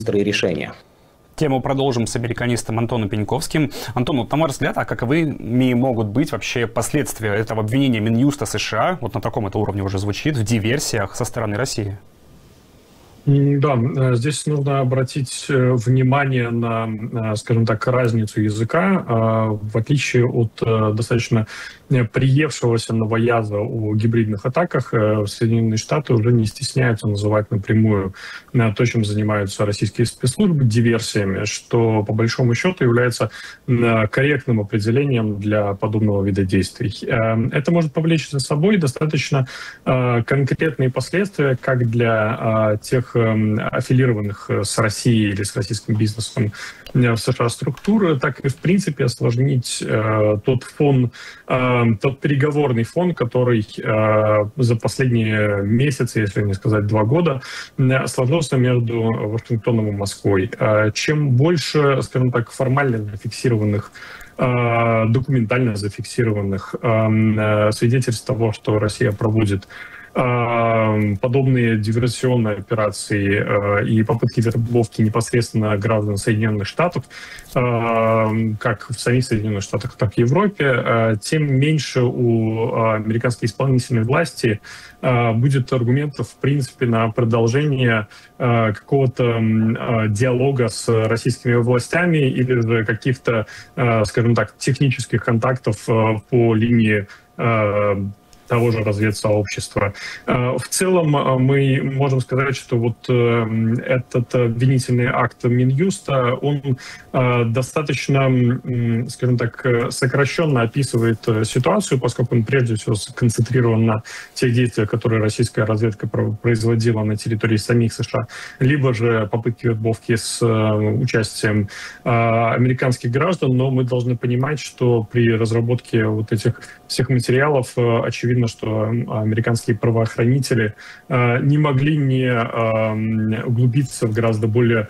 быстрые решения. Тему продолжим с американистом Антоном Пеньковским. Антон, вот, на мой взгляд, а каковыми могут быть вообще последствия этого обвинения Минюста США, вот на таком это уровне уже звучит, в диверсиях со стороны России? Да, здесь нужно обратить внимание на, скажем так, разницу языка. В отличие от достаточно приевшегося новояза о гибридных атаках, Соединенные Штаты уже не стесняются называть напрямую то, чем занимаются российские спецслужбы, диверсиями, что по большому счету является корректным определением для подобного вида действий. Это может повлечь за собой достаточно конкретные последствия как для тех аффилированных с Россией или с российским бизнесом в США структуры, так и в принципе осложнить тот переговорный фон, который за последние месяцы, если не сказать 2 года, сложился между Вашингтоном и Москвой. Чем больше, скажем так, формально зафиксированных, документально зафиксированных свидетельств того, что Россия проводит подобные диверсионные операции и попытки вербовки непосредственно граждан Соединенных Штатов, как в самих Соединенных Штатах, так и в Европе, тем меньше у американской исполнительной власти будет аргументов, в принципе, на продолжение какого-то диалога с российскими властями или же каких-то, скажем так, технических контактов по линии того же разведсообщества. В целом мы можем сказать, что вот этот обвинительный акт Минюста, он достаточно, скажем так, сокращенно описывает ситуацию, поскольку он прежде всего сконцентрирован на тех действиях, которые российская разведка производила на территории самих США, либо же попытки вербовки с участием американских граждан, но мы должны понимать, что при разработке вот этих всех материалов очевидно, что американские правоохранители не могли не углубиться в гораздо более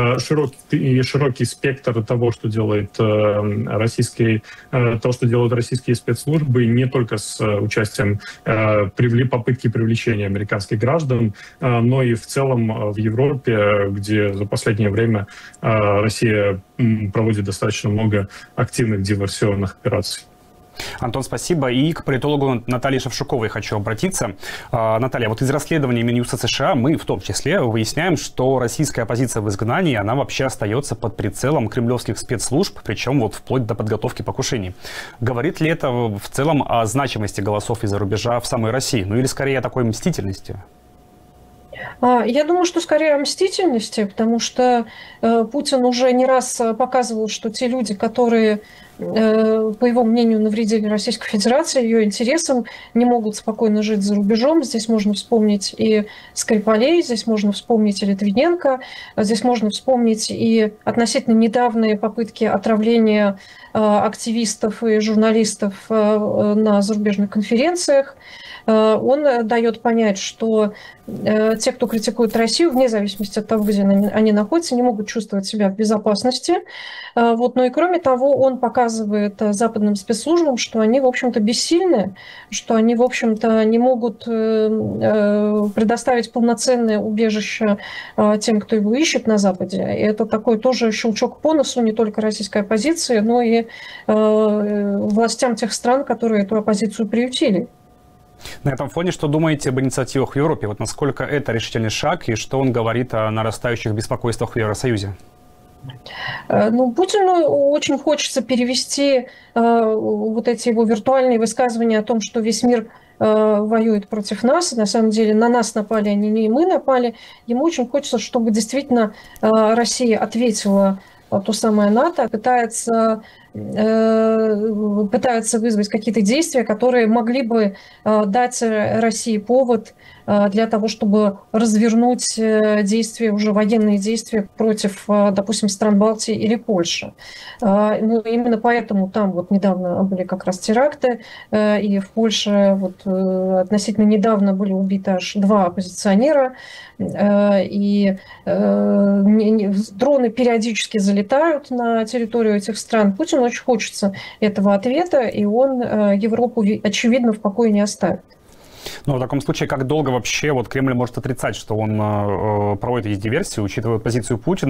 широкий спектр того, что делают российские спецслужбы, не только с участием попытки привлечения американских граждан, но и в целом в Европе, где за последнее время Россия проводит достаточно много активных диверсионных операций. Антон, спасибо. И к политологу Наталье Шевчуковой хочу обратиться. Наталья, вот из расследования Минюста США мы в том числе выясняем, что российская оппозиция в изгнании, она вообще остается под прицелом кремлевских спецслужб, причем вот вплоть до подготовки покушений. Говорит ли это в целом о значимости голосов из-за рубежа в самой России? Ну или скорее о такой мстительности? Я думаю, что скорее о мстительности, потому что Путин уже не раз показывал, что те люди, которые, по его мнению, навредили Российской Федерации, ее интересам, не могут спокойно жить за рубежом. Здесь можно вспомнить и Скрипалей, здесь можно вспомнить и Литвиненко, здесь можно вспомнить и относительно недавние попытки отравления активистов и журналистов на зарубежных конференциях. Он дает понять, что те, кто критикует Россию, вне зависимости от того, где они находятся, не могут чувствовать себя в безопасности. Вот. Но и кроме того, он показывает западным спецслужбам, что они, в общем-то, бессильны, что они, в общем-то, не могут предоставить полноценное убежище тем, кто его ищет на Западе. И это такой тоже щелчок по носу не только российской оппозиции, но и властям тех стран, которые эту оппозицию приютили. На этом фоне что думаете об инициативах в Европе? Вот насколько это решительный шаг и что он говорит о нарастающих беспокойствах в Евросоюзе? Ну, Путину очень хочется перевести вот эти его виртуальные высказывания о том, что весь мир воюет против нас. На самом деле на нас напали, а не мы напали. Ему очень хочется, чтобы действительно Россия ответила то самое НАТО, пытается вызвать какие-то действия, которые могли бы дать России повод для того, чтобы развернуть действия, уже военные действия против, допустим, стран Балтии или Польши. Ну, именно поэтому там вот недавно были как раз теракты, и в Польше вот относительно недавно были убиты аж 2 оппозиционера, и дроны периодически залетают на территорию этих стран. Путину очень хочется этого ответа, и он Европу, очевидно, в покое не оставит. Но в таком случае, как долго вообще вот Кремль может отрицать, что он проводит эти диверсии, учитывая позицию Путина?